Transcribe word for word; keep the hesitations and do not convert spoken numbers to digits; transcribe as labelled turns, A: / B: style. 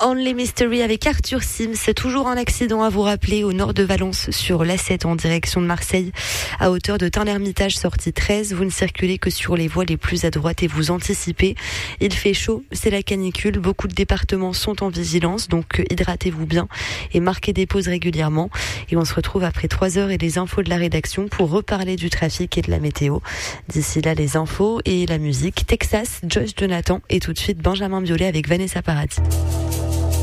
A: Only Mystery avec Arthur Sims. C'est toujours un accident à vous rappeler au nord de Valence sur l'A sept en direction de Marseille à hauteur de Tain-l'Hermitage sortie treize. Vous ne circulez que sur les voies les plus à droite et vous anticipez. Il fait chaud, c'est la canicule. Beaucoup de départements sont en vigilance, donc hydratez-vous bien et marquez des pauses régulièrement. Et on se retrouve après trois heures et les infos de la rédaction pour reparler du trafic et de la météo. D'ici là, les infos et la musique. Texas, Josh Jonathan et tout de suite Benjamin Biolay avec Vanessa Paradis.